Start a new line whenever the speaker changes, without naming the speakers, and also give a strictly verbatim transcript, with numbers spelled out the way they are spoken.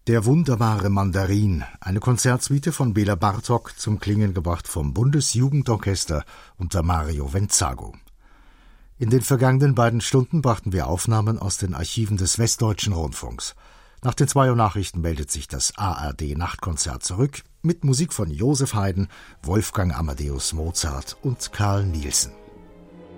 Der wunderbare Mandarin, eine Konzertsuite von Bela Bartok, zum Klingen gebracht vom Bundesjugendorchester unter Mario Venzago. In den vergangenen beiden Stunden brachten wir Aufnahmen aus den Archiven des Westdeutschen Rundfunks. Nach den zwei Uhr Nachrichten meldet sich das A R D-Nachtkonzert zurück mit Musik von Joseph Haydn, Wolfgang Amadeus Mozart und Carl Nielsen.